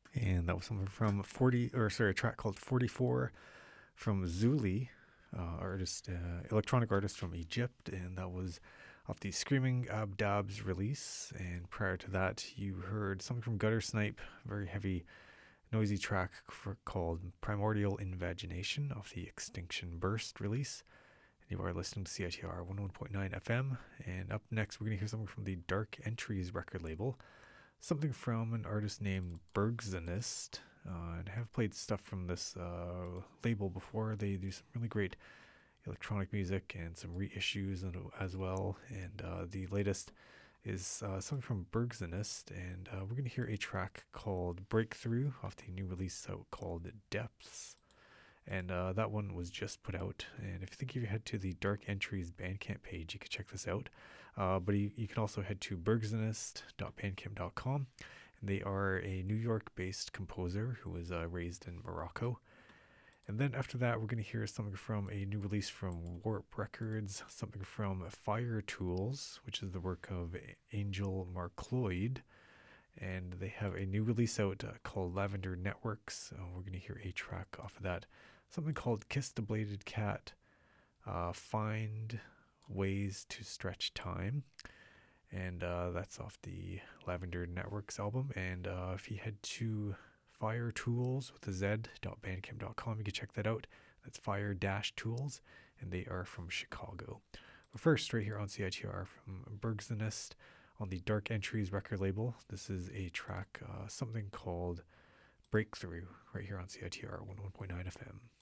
And that was something from a track called 44 from Zuli, electronic artist from Egypt, and that was off the Screaming Abdabs release. And prior to that, you heard something from Gutter Snipe, very heavy, noisy track called Primordial Invagination off the Extinction Burst release. And you are listening to CITR 101.9 FM. And up next, we're going to hear something from the Dark Entries record label, something from an artist named Bergzenist. And I have played stuff from this label before. They do some really great electronic music and some reissues as well. And the latest is something from Bergzenist. And we're going to hear a track called Breakthrough off the new release out called Depths. And that one was just put out. And if you head to the Dark Entries Bandcamp page, you can check this out. But you can also head to bergzenist.bandcamp.com. And they are a New York-based composer who was raised in Morocco. And then after that, we're going to hear something from a new release from Warp Records, something from Fire Tools, which is the work of Angel Marcloyd. And they have a new release out called Lavender Networks. We're going to hear a track off of that. Something called Kiss the Bladed Cat, Find Ways to Stretch Time. And that's off the Lavender Networks album. And if you head to Fire Tools with a Z.bandcamp.com, you can check that out. That's Fire-Tools, and they are from Chicago. But first, right here on CITR from Bergzenist on the Dark Entries record label, this is a track, something called Breakthrough, right here on CITR 101.9 FM.